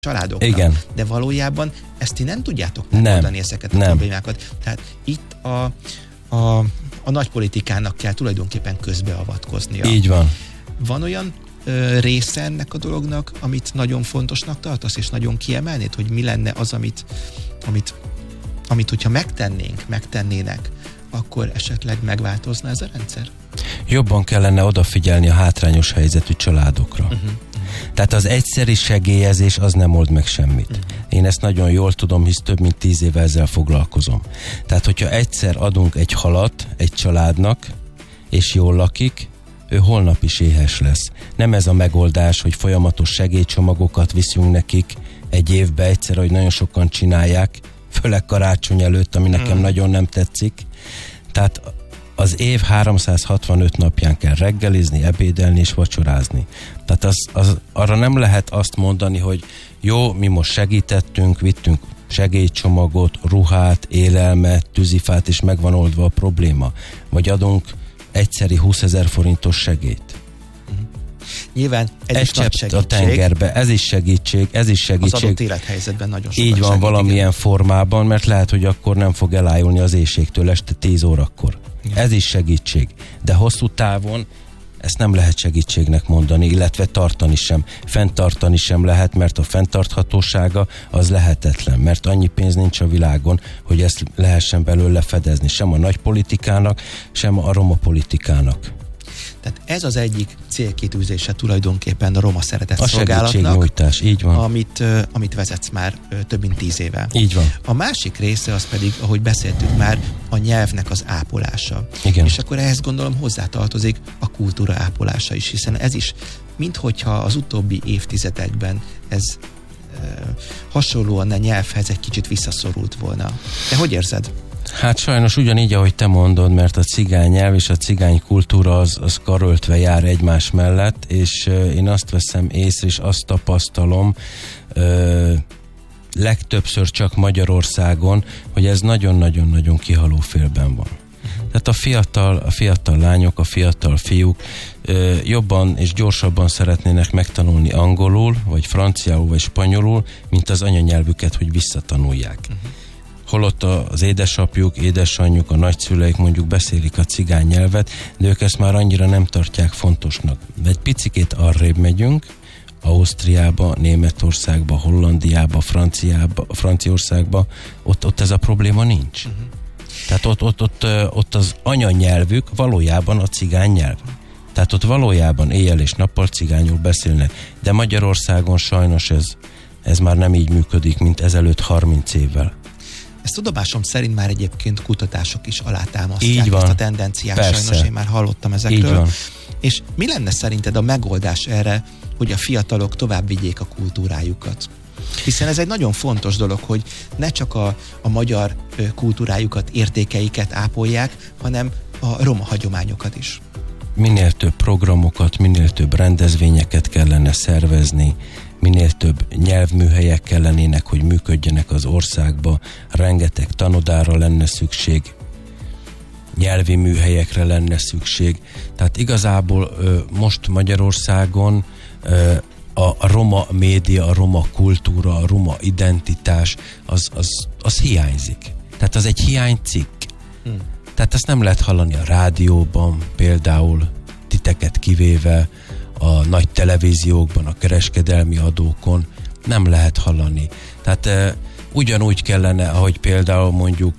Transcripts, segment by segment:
családoknak. Igen. De valójában ezt ti nem tudjátok megoldani ezeket a problémákat. Tehát itt a nagypolitikának kell tulajdonképpen közbeavatkoznia. Így van. Van olyan része ennek a dolognak, amit nagyon fontosnak tartasz, és nagyon kiemelnéd, hogy mi lenne az, amit hogyha megtennének, akkor esetleg megváltozna ez a rendszer? Jobban kellene odafigyelni a hátrányos helyzetű családokra. Tehát az egyszeri segélyezés az nem old meg semmit. Én ezt nagyon jól tudom, hisz több mint 10 éve ezzel foglalkozom. Tehát, hogyha egyszer adunk egy halat egy családnak, és jól lakik, ő holnap is éhes lesz. Nem ez a megoldás, hogy folyamatos segélycsomagokat viszünk nekik egy évbe egyszer, hogy nagyon sokan csinálják, főleg karácsony előtt, ami nekem nagyon nem tetszik. Tehát az év 365 napján kell reggelizni, ebédelni és vacsorázni. Tehát arra nem lehet azt mondani, hogy jó, mi most segítettünk, vittünk segélycsomagot, ruhát, élelmet, tűzifát, és megvan oldva a probléma. Vagy adunk egyszeri 20 000 forintos segélyt. Nyilván ez is nagy segítség. A tengerbe, ez is segítség. Az adott élethelyzetben nagyon sokat így van, segít, valamilyen formában, mert lehet, hogy akkor nem fog elájulni az éjségtől este 10 órakor. Igen. Ez is segítség. De hosszú távon ezt nem lehet segítségnek mondani, illetve fenntartani sem lehet, mert a fenntarthatósága az lehetetlen, mert annyi pénz nincs a világon, hogy ezt lehessen belőle fedezni, sem a nagypolitikának, sem a roma politikának. Tehát ez az egyik célkitűzése tulajdonképpen a Roma Szeretet Szolgálatnak, segítségnyújtás, így van. Amit vezetsz már több mint 10 éve. Így van. A másik része az pedig, ahogy beszéltük már, a nyelvnek az ápolása. Igen. És akkor ehhez gondolom hozzátartozik a kultúra ápolása is, hiszen ez is, minthogyha az utóbbi évtizedekben ez hasonlóan a nyelvhez egy kicsit visszaszorult volna. Te hogy érzed? Hát sajnos ugyanígy, ahogy te mondod, mert a cigány nyelv és a cigány kultúra az karöltve jár egymás mellett, és én azt veszem észre, és azt tapasztalom legtöbbször csak Magyarországon, hogy ez nagyon-nagyon-nagyon kihaló félben van. Tehát a fiatal lányok, a fiatal fiúk jobban és gyorsabban szeretnének megtanulni angolul, vagy franciául, vagy spanyolul, mint az anyanyelvüket, hogy visszatanulják. Holott az édesapjuk, édesanyjuk, a nagyszüleik mondjuk beszélik a cigány nyelvet, de ők ezt már annyira nem tartják fontosnak. De egy picikét arrébb megyünk, Ausztriába, Németországba, Hollandiába, Franciaországba, ott ez a probléma nincs. Tehát ott az anyanyelvük valójában a cigány nyelv. Tehát ott valójában éjjel és nappal cigányul beszélnek. De Magyarországon sajnos ez már nem így működik, mint ezelőtt 30 évvel. Ezt tudomásom szerint már egyébként kutatások is alátámasztják ezt a tendenciát. Persze. Sajnos én már hallottam ezekről. És mi lenne szerinted a megoldás erre, hogy a fiatalok tovább vigyék a kultúrájukat? Hiszen ez egy nagyon fontos dolog, hogy ne csak a magyar kultúrájukat, értékeiket ápolják, hanem a roma hagyományokat is. Minél több programokat, minél több rendezvényeket kellene szervezni, minél több nyelvműhelyek kellenének, hogy működjenek az országba, rengeteg tanodára lenne szükség, nyelvi műhelyekre lenne szükség. Tehát igazából most Magyarországon a roma média, a roma kultúra, a roma identitás, az hiányzik. Tehát az egy hiánycikk. Tehát ezt nem lehet hallani a rádióban, például titeket kivéve, a nagy televíziókban, a kereskedelmi adókon nem lehet hallani. Tehát ugyanúgy kellene, ahogy például mondjuk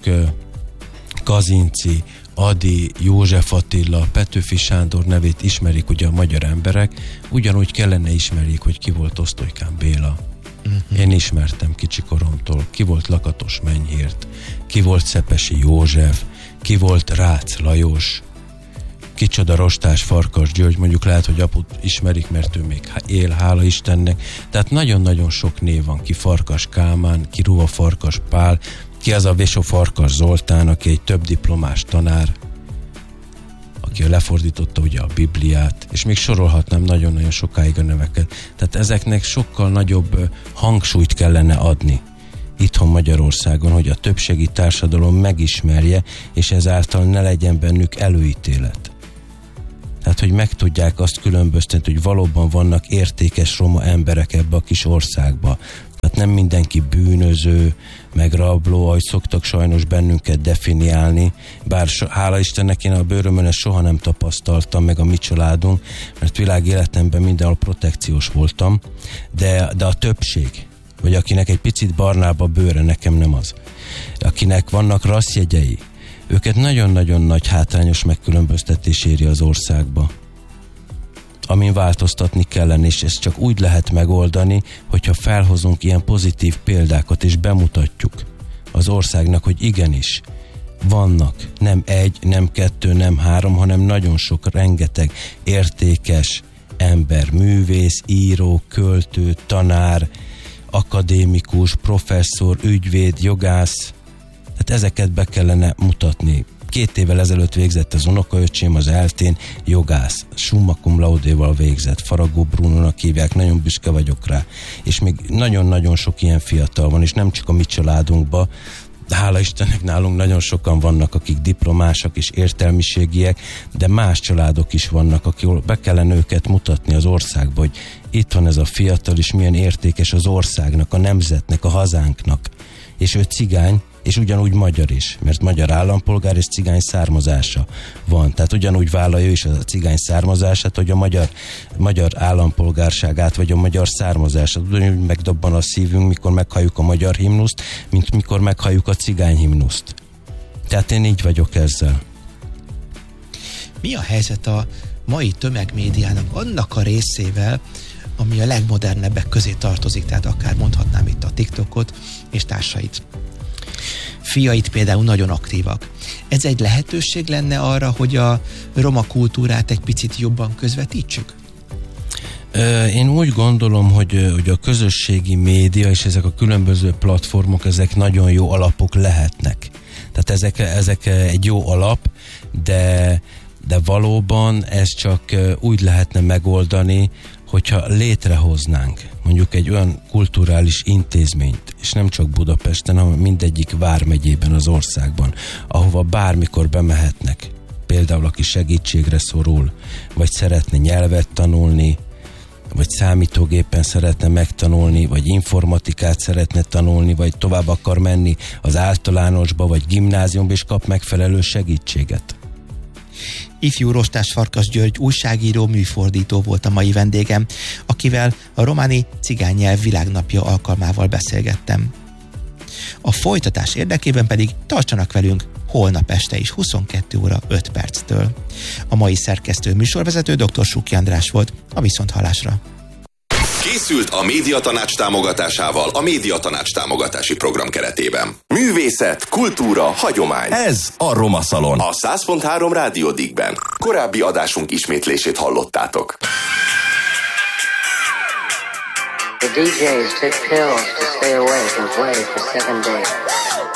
Kazinczy, Ady, József Attila, Petőfi Sándor nevét ismerik ugye a magyar emberek, ugyanúgy kellene ismerjék, hogy ki volt Osztolykán Béla. Én ismertem kicsikoromtól, ki volt Lakatos Menyhért, ki volt Szepesi József, ki volt Rácz Lajos, kicsoda Rostás Farkas György, mondjuk lehet, hogy aput ismerik, mert ő még él, hála Istennek. Tehát nagyon-nagyon sok név van, ki Farkas Kálmán, ki Ruha Farkas Pál, ki az a Vésó Farkas Zoltán, aki egy több diplomás tanár, aki lefordította ugye a Bibliát, és még sorolhatnám nagyon-nagyon sokáig a neveket. Tehát ezeknek sokkal nagyobb hangsúlyt kellene adni itthon Magyarországon, hogy a többségi társadalom megismerje, és ezáltal ne legyen bennük előítélet. Tehát, hogy meg tudják azt különböztetni, hogy valóban vannak értékes roma emberek ebbe a kis országba. nem mindenki bűnöző, meg rabló, ahogy szoktak sajnos bennünket definiálni, bár hála Istennek én a bőrömön ezt soha nem tapasztaltam, meg a mi családunk, mert világéletemben mindenhol protekciós voltam, de a többség, vagy akinek egy picit barnább a bőre, nekem nem az, akinek vannak rasszjegyei, őket nagyon-nagyon nagy hátrányos megkülönböztetés éri az országba, amin változtatni kellene, és ezt csak úgy lehet megoldani, hogyha felhozunk ilyen pozitív példákat, és bemutatjuk az országnak, hogy igenis, vannak nem egy, nem kettő, nem három, hanem nagyon sok, rengeteg értékes ember, művész, író, költő, tanár, akadémikus, professzor, ügyvéd, jogász, tehát ezeket be kellene mutatni. 2 évvel ezelőtt végzett az unokaöcsém az ELTÉn, jogász, summa cum laude-val végzett, Faragó Brunónak hívják, nagyon büszke vagyok rá. És még nagyon-nagyon sok ilyen fiatal van, és nem csak a mi családunkban, hála Istennek nálunk nagyon sokan vannak, akik diplomások és értelmiségiek, de más családok is vannak, akik be kellene őket mutatni az országba, hogy itt van ez a fiatal, és milyen értékes az országnak, a nemzetnek, a hazánknak. És ő cigány, és ugyanúgy magyar is, mert magyar állampolgár és cigány származása van. Tehát ugyanúgy vállalja is a cigány származását, hogy a magyar állampolgárságát, vagy a magyar származását. Ugyanúgy megdobban a szívünk, mikor meghalljuk a magyar himnuszt, mint mikor meghalljuk a cigány himnuszt. Tehát én így vagyok ezzel. Mi a helyzet a mai tömegmédiának annak a részével, ami a legmodernebbek közé tartozik, tehát akár mondhatnám itt a TikTokot és társait. Fiait például nagyon aktívak. Ez egy lehetőség lenne arra, hogy a roma kultúrát egy picit jobban közvetítsük? Én úgy gondolom, hogy a közösségi média és ezek a különböző platformok, ezek nagyon jó alapok lehetnek. Tehát ezek egy jó alap, de valóban ez csak úgy lehetne megoldani, hogyha létrehoznánk mondjuk egy olyan kulturális intézményt, és nem csak Budapesten, hanem mindegyik vármegyében az országban, ahova bármikor bemehetnek, például aki segítségre szorul, vagy szeretne nyelvet tanulni, vagy számítógépen szeretne megtanulni, vagy informatikát szeretne tanulni, vagy tovább akar menni az általánosba, vagy gimnáziumba, és kap megfelelő segítséget. Ifjú Rostás Farkas György újságíró, műfordító volt a mai vendégem, akivel a románi cigánynyelv világnapja alkalmával beszélgettem. A folytatás érdekében pedig tartsanak velünk holnap este is 22 óra 5 perctől. A mai szerkesztő műsorvezető dr. Suki András volt, a viszonthallásra. Készült a Médiatanács támogatásával a Médiatanács támogatási program keretében. Művészet, kultúra, hagyomány. Ez a Roma Szalon. A 100.3 Rádió Digben. Korábbi adásunk ismétlését hallottátok. The DJs took pills to stay awake and play for 7 days.